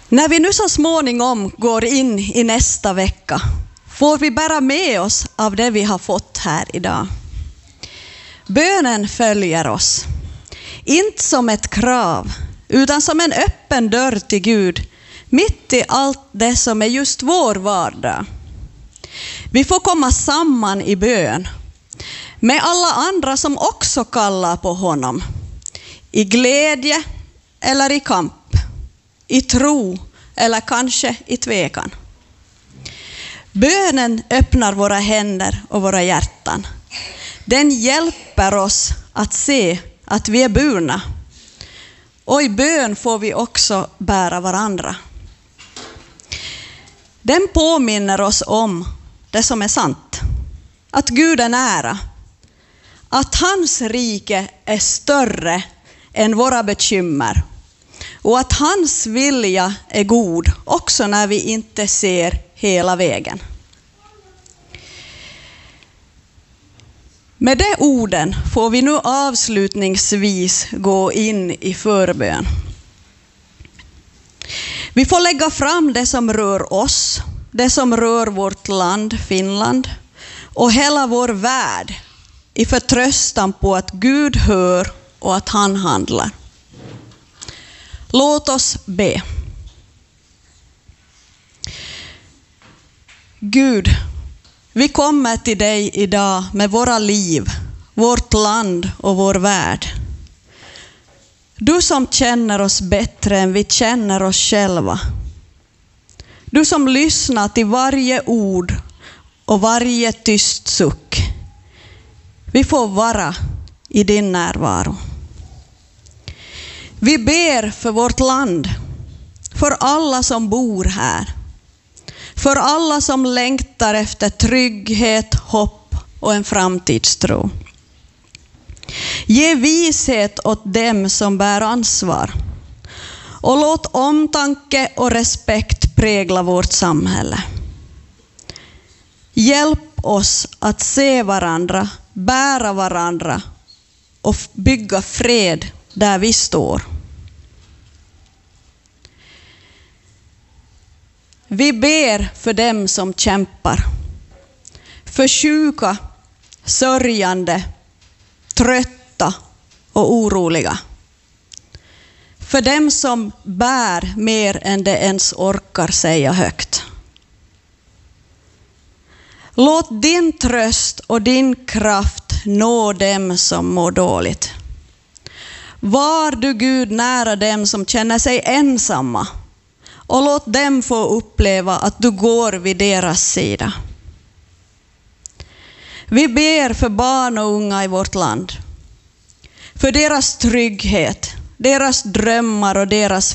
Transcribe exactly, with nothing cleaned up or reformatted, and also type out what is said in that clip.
När vi nu så småningom går in i nästa vecka får vi bära med oss av det vi har fått här idag. Bönen följer oss, inte som ett krav utan som en öppen dörr till Gud mitt i allt det som är just vår vardag. Vi får komma samman i bön med alla andra som också kallar på honom, i glädje eller i kamp, i tro eller kanske i tvekan. Bönen öppnar våra händer och våra hjärtan. Den hjälper oss att se att vi är burna. Och i bön får vi också bära varandra. Den påminner oss om det som är sant. Att Gud är nära. Att hans rike är större än våra bekymmer. Och att hans vilja är god också när vi inte ser hela vägen. Med de orden får vi nu avslutningsvis gå in i förbön. Vi får lägga fram det som rör oss, det som rör vårt land, Finland, och hela vår värld i förtröstan på att Gud hör och att han handlar. Låt oss be. Gud, vi kommer till dig idag med våra liv, vårt land och vår värld. Du som känner oss bättre än vi känner oss själva. Du som lyssnar till varje ord och varje tyst suck. Vi får vara i din närvaro. Vi ber för vårt land, för alla som bor här. För alla som längtar efter trygghet, hopp och en framtidstro. Ge vishet åt dem som bär ansvar. Och låt omtanke och respekt prägla vårt samhälle. Hjälp oss att se varandra, bära varandra och bygga fred där vi står. Vi ber för dem som kämpar. För sjuka, sörjande, trötta och oroliga. För dem som bär mer än de ens orkar säga högt. Låt din tröst och din kraft nå dem som mår dåligt. Var du Gud nära dem som känner sig ensamma. Och låt dem få uppleva att du går vid deras sida. Vi ber för barn och unga i vårt land. För deras trygghet, deras drömmar och deras